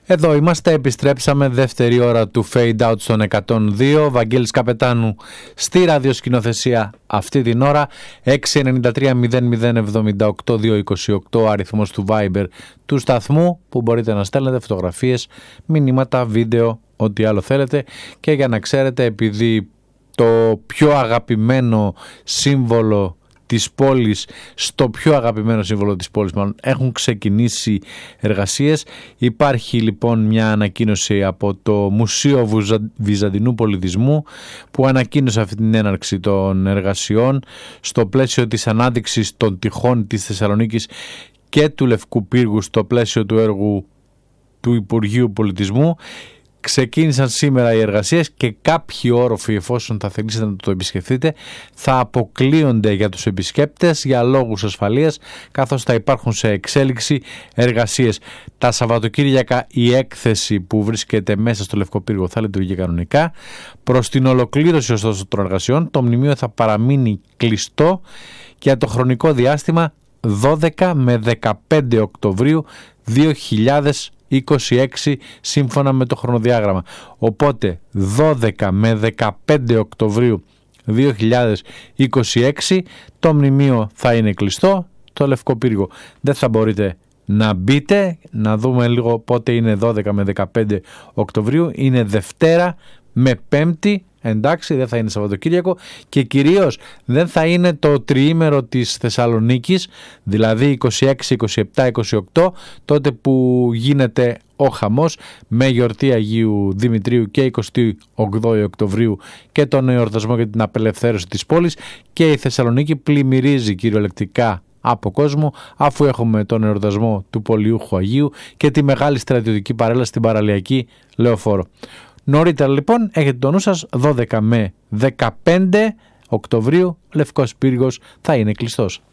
Εδώ είμαστε, επιστρέψαμε, δεύτερη ώρα του Fade Out στον 102. Βαγγέλης Καπετάνου στη ραδιοσκηνοθεσία αυτή την ώρα. 693-0078-228 αριθμός του Viber του σταθμού, που μπορείτε να στέλνετε φωτογραφίες, μηνύματα, βίντεο, ό,τι άλλο θέλετε. Και για να ξέρετε, επειδή το πιο αγαπημένο σύμβολο της πόλης, στο πιο αγαπημένο σύμβολο της πόλης μάλλον, έχουν ξεκινήσει εργασίες. Υπάρχει λοιπόν μια ανακοίνωση από το Μουσείο Βυζαντινού Πολιτισμού, που ανακοίνωσε αυτή την έναρξη των εργασιών στο πλαίσιο της ανάδειξης των τυχών της Θεσσαλονίκης και του Λευκού Πύργου, στο πλαίσιο του έργου του Υπουργείου Πολιτισμού. Ξεκίνησαν σήμερα οι εργασίες και κάποιοι όροφοι, εφόσον θα θελήσετε να το επισκεφτείτε, θα αποκλείονται για τους επισκέπτες για λόγους ασφαλείας, καθώς θα υπάρχουν σε εξέλιξη εργασίες. Τα Σαββατοκύριακα η έκθεση που βρίσκεται μέσα στο Λευκό Πύργο θα λειτουργεί κανονικά. Προς την ολοκλήρωση ωστόσο των εργασιών, το μνημείο θα παραμείνει κλειστό για το χρονικό διάστημα 12 με 15 Οκτωβρίου 2026 σύμφωνα με το χρονοδιάγραμμα. Οπότε 12 με 15 Οκτωβρίου 2026 το μνημείο θα είναι κλειστό. Το Λευκό Πύργο δεν θα μπορείτε να μπείτε. Να δούμε λίγο πότε είναι 12 με 15 Οκτωβρίου. Είναι Δευτέρα με Πέμπτη. Εντάξει, δεν θα είναι Σαββατοκύριακο, και κυρίως δεν θα είναι το τριήμερο της Θεσσαλονίκης, δηλαδή 26, 27, 28, τότε που γίνεται ο χαμός με γιορτή Αγίου Δημητρίου και 28 Οκτωβρίου και τον εορτασμό για την απελευθέρωση της πόλης, και η Θεσσαλονίκη πλημμυρίζει κυριολεκτικά από κόσμο, αφού έχουμε τον εορτασμό του Πολιούχου Αγίου και τη μεγάλη στρατιωτική παρέλαση στην παραλιακή Λεωφόρο. Νωρίτερα λοιπόν έχετε το νου σας, 12 με 15 Οκτωβρίου Λευκός Πύργος θα είναι κλειστός.